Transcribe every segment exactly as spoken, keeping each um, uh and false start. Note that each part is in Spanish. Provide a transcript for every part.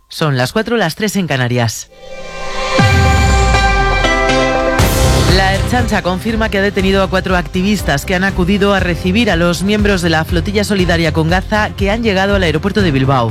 Son las cuatro, las tres en Canarias. La Ertzaintza confirma que ha detenido a cuatro activistas que han acudido a recibir a los miembros de la flotilla solidaria con Gaza que han llegado al aeropuerto de Bilbao.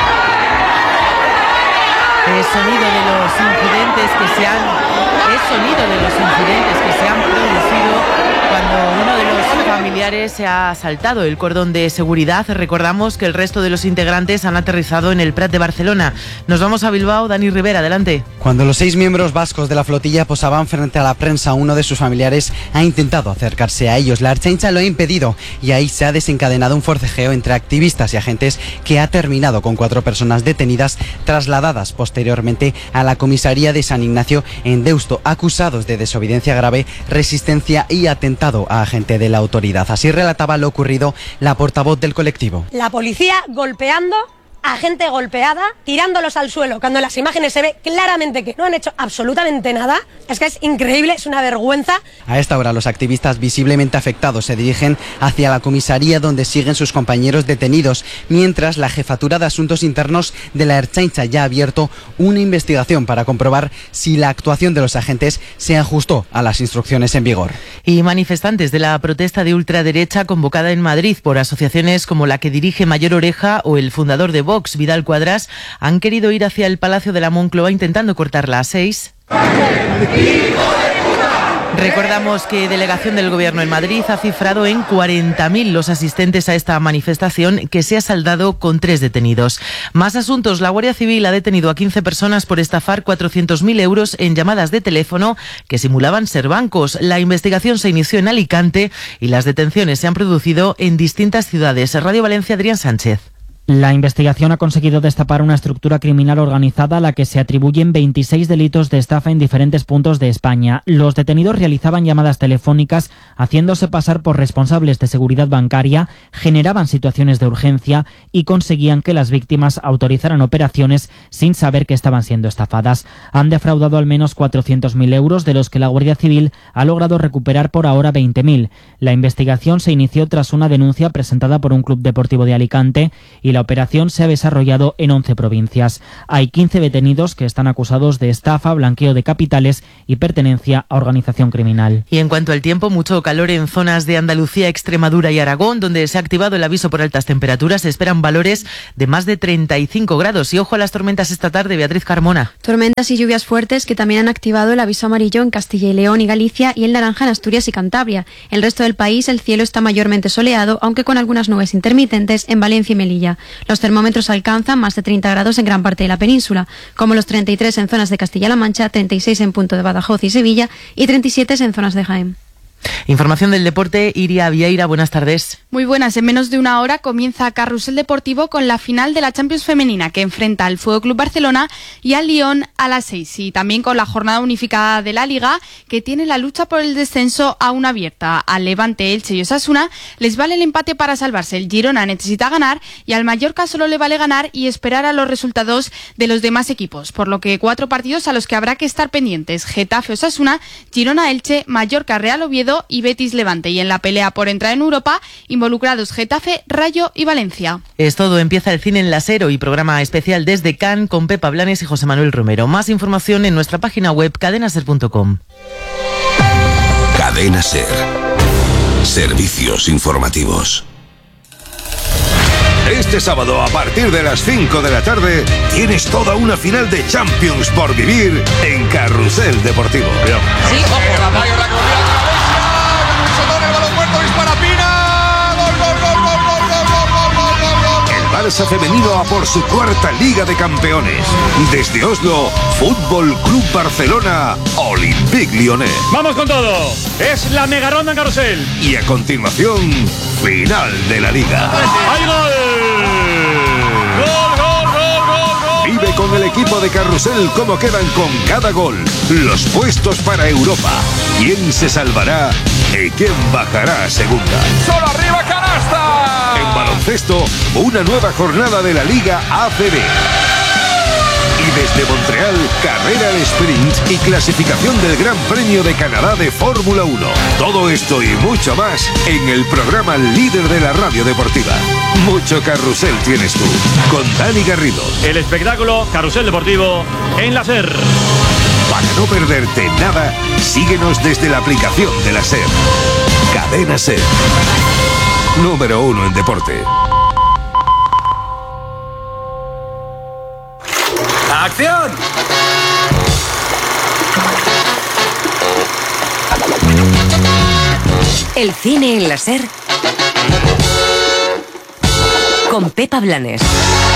El sonido de los incidentes que se han, el sonido de los incidentes que se han producido cuando uno de los familiares se ha saltado el cordón de seguridad. Recordamos que el resto de los integrantes han aterrizado en el Prat de Barcelona. Nos vamos a Bilbao. Dani Rivera, adelante. Cuando los seis miembros vascos de la flotilla posaban frente a la prensa, uno de sus familiares ha intentado acercarse a ellos. La Ertzaintza lo ha impedido y ahí se ha desencadenado un forcejeo entre activistas y agentes que ha terminado con cuatro personas detenidas, trasladadas posteriormente a la comisaría de San Ignacio en Deusto, acusados de desobediencia grave, resistencia y atentado a agente de la autoridad. Así relataba lo ocurrido la portavoz del colectivo. La policía golpeando a gente golpeada, tirándolos al suelo, cuando en las imágenes se ve claramente que no han hecho absolutamente nada. Es que es increíble, es una vergüenza. A esta hora los activistas visiblemente afectados se dirigen hacia la comisaría donde siguen sus compañeros detenidos, mientras la Jefatura de Asuntos Internos de la Ertzaintza ya ha abierto una investigación para comprobar si la actuación de los agentes se ajustó a las instrucciones en vigor. Y manifestantes de la protesta de ultraderecha convocada en Madrid por asociaciones como la que dirige Mayor Oreja o el fundador de Vox, Vidal Quadras, han querido ir hacia el Palacio de la Moncloa intentando cortarla a seis. Recordamos que delegación del Gobierno en Madrid ha cifrado en cuarenta mil los asistentes a esta manifestación, que se ha saldado con tres detenidos. Más asuntos. La Guardia Civil ha detenido a quince personas por estafar cuatrocientos mil euros en llamadas de teléfono que simulaban ser bancos. La investigación se inició en Alicante y las detenciones se han producido en distintas ciudades. Radio Valencia, Adrián Sánchez. La investigación ha conseguido destapar una estructura criminal organizada a la que se atribuyen veintiséis delitos de estafa en diferentes puntos de España. Los detenidos realizaban llamadas telefónicas haciéndose pasar por responsables de seguridad bancaria, generaban situaciones de urgencia y conseguían que las víctimas autorizaran operaciones sin saber que estaban siendo estafadas. Han defraudado al menos cuatrocientos mil euros, de los que la Guardia Civil ha logrado recuperar por ahora veinte mil. La investigación se inició tras una denuncia presentada por un club deportivo de Alicante y la La operación se ha desarrollado en once provincias. Hay quince detenidos que están acusados de estafa, blanqueo de capitales y pertenencia a organización criminal. Y en cuanto al tiempo, mucho calor en zonas de Andalucía, Extremadura y Aragón, donde se ha activado el aviso por altas temperaturas. Se esperan valores de más de treinta y cinco grados. Y ojo a las tormentas esta tarde, Beatriz Carmona. Tormentas y lluvias fuertes que también han activado el aviso amarillo en Castilla y León y Galicia y el naranja en Asturias y Cantabria. El resto del país, el cielo está mayormente soleado, aunque con algunas nubes intermitentes en Valencia y Melilla. Los termómetros alcanzan más de treinta grados en gran parte de la península, como los treinta y tres en zonas de Castilla-La Mancha, treinta y seis en punto de Badajoz y Sevilla y treinta y siete en zonas de Jaén. Información del deporte, Iria Vieira, buenas tardes. Muy buenas, en menos de una hora comienza Carrusel Deportivo con la final de la Champions Femenina, que enfrenta al F C Barcelona y al Lyon a las seis, y también con la jornada unificada de la Liga, que tiene la lucha por el descenso aún abierta. Al Levante, Elche y Osasuna les vale el empate para salvarse. El Girona necesita ganar y al Mallorca solo le vale ganar y esperar a los resultados de los demás equipos, por lo que cuatro partidos a los que habrá que estar pendientes: Getafe, Osasuna, Girona, Elche, Mallorca, Real Oviedo y Betis Levante. Y en la pelea por entrar en Europa, involucrados Getafe, Rayo y Valencia. Es todo. Empieza el cine en la SER y programa especial desde Cannes con Pepa Blanes y José Manuel Romero. Más información en nuestra página web cadena ser punto com. Cadena SER. Servicios informativos. Este sábado, a partir de las cinco de la tarde, tienes toda una final de Champions por vivir en Carrusel Deportivo. Sí, ojo, la mayor la corrida de el balón muerto, dispara Pina. Gol, gol, gol, gol, gol, gol, gol, gol, gol, gol. El Barça femenino a por su cuarta Liga de Campeones. Desde Oslo, Fútbol Club Barcelona, Olympique Lyonnais. ¡Vamos con todo! Es la mega ronda en Carrusel. Y a continuación, final de la Liga. ¡Hay gol! ¡Gol, gol, gol, gol, gol! Vive con el equipo de Carrusel cómo quedan con cada gol. Los puestos para Europa. ¿Quién se salvará y quién bajará a segunda? ¡Solo arriba, canasta! En baloncesto, una nueva jornada de la Liga A C B. Y desde Montreal, carrera al sprint y clasificación del Gran Premio de Canadá de Fórmula uno. Todo esto y mucho más en el programa líder de la radio deportiva. Mucho carrusel tienes tú, con Dani Garrido. El espectáculo Carrusel Deportivo en la SER. Para no perderte nada, síguenos desde la aplicación de la SER. Cadena SER. Número uno en deporte. ¡Acción! El cine en la SER con Pepa Blanes.